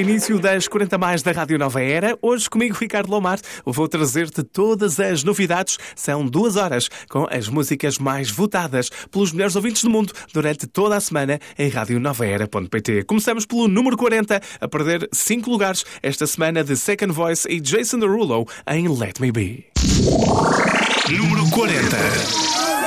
início das 40 mais da Rádio Nova Era. Hoje comigo, Ricardo Lomar, vou trazer-te todas as novidades. São 2 horas com as músicas mais votadas pelos melhores ouvintes do mundo durante toda a semana em radionovaera.pt. Começamos pelo número 40, a perder 5 lugares esta semana, de Second Voice e Jason Derulo em Let Me Be. Número 40.